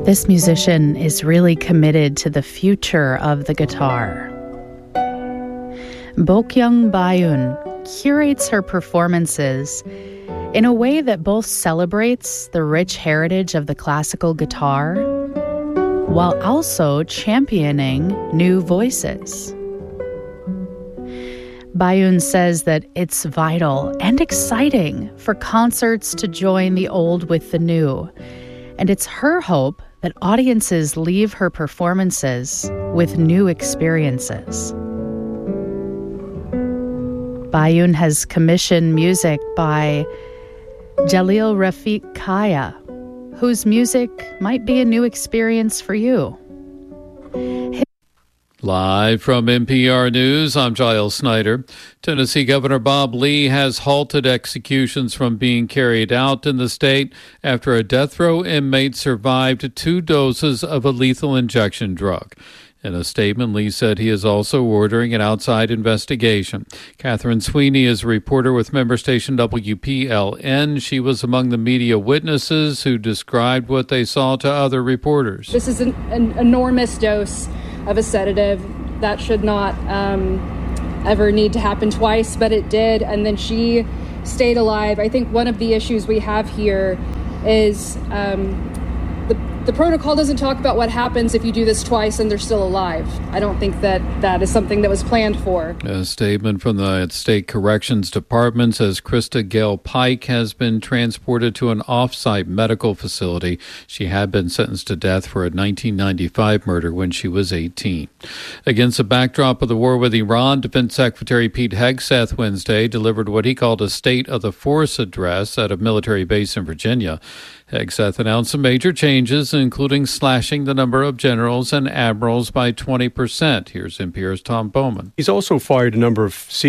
This musician is really committed to the future of the guitar. Bokyung Baeun curates her performances in a way that both celebrates the rich heritage of the classical guitar while also championing new voices. Baeun says that it's vital and exciting for concerts to join the old with the new, and it's her hope that audiences leave her performances with new experiences. Baeun has commissioned music by Jalil Rafiq Kaya, whose music might be a new experience for you. Live from NPR News, I'm Giles Snyder. Tennessee Governor Bob Lee has halted executions from being carried out in the state after a death row inmate survived 2 doses of a lethal injection drug. In a statement, Lee said he is also ordering an outside investigation. Catherine Sweeney is a reporter with member station WPLN. She was among the media witnesses who described what they saw to other reporters. This is an enormous dose of a sedative that should not ever need to happen twice, but it did, and then she stayed alive. I think one of the issues we have here is the protocol doesn't talk about what happens if you do this twice and they're still alive. I don't think that is something that was planned for. A statement from the State Corrections Department says Krista Gale Pike has been transported to an off-site medical facility. She had been sentenced to death for a 1995 murder when she was 18. Against the backdrop of the war with Iran, Defense Secretary Pete Hegseth Wednesday delivered what he called a State of the Force address at a military base in Virginia. Hegseth announced some major changes, including slashing the number of generals and admirals by 20%. Here's NPR's Tom Bowman. He's also fired a number of